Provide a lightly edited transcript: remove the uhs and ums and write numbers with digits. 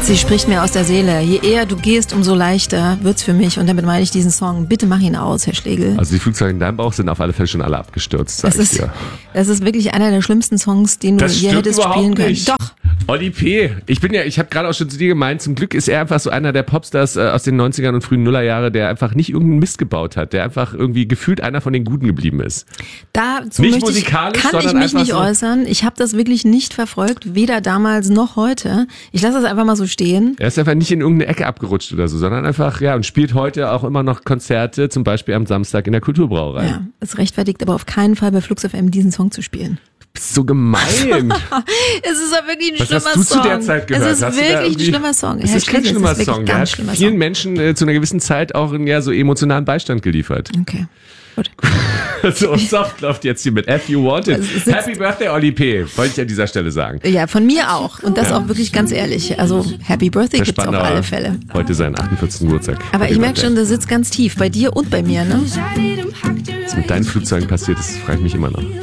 Sie spricht mir aus der Seele. Je eher du gehst, umso leichter wird's für mich. Und damit meine ich diesen Song. Bitte mach ihn aus, Herr Schlegel. Also die Flugzeuge in deinem Bauch sind auf alle Fälle schon alle abgestürzt, sag ich dir. Das ist wirklich einer der schlimmsten Songs, den du je hättest spielen können. Nicht. Doch. Oli P. Ich habe gerade auch schon zu dir gemeint, zum Glück ist er einfach so einer der Popstars aus den 90ern und frühen Nullerjahre, der einfach nicht irgendeinen Mist gebaut hat, der einfach irgendwie gefühlt einer von den Guten geblieben ist. Dazu nicht musikalisch, kann ich mich nicht äußern. Ich habe das wirklich nicht verfolgt, weder damals noch heute. Ich lasse das einfach mal so stehen. Er ist einfach nicht in irgendeine Ecke abgerutscht oder so, sondern einfach, ja, und spielt heute auch immer noch Konzerte, zum Beispiel am Samstag in der Kulturbrauerei. Ja, es rechtfertigt aber auf keinen Fall bei Flux FM diesen Song zu spielen. Bist so gemein. Es ist aber wirklich ein schlimmer Song. Was hast du zu der Zeit gehört? Es ist wirklich ein schlimmer Song. Es ist kein schlimmer Song. Der hat vielen Menschen zu einer gewissen Zeit auch so emotionalen Beistand geliefert. Okay, gut. So soft läuft jetzt hier mit If You Want It. Happy Birthday, Oli P. Wollte ich an dieser Stelle sagen. Ja, von mir auch. Und das auch wirklich ganz ehrlich. Also Happy Birthday gibt's auf alle Fälle. Heute seinen 48. Geburtstag. Aber ich merke schon, der sitzt ganz tief. Bei dir und bei mir, ne? Was mit deinen Flugzeugen passiert ist, frage ich mich immer noch.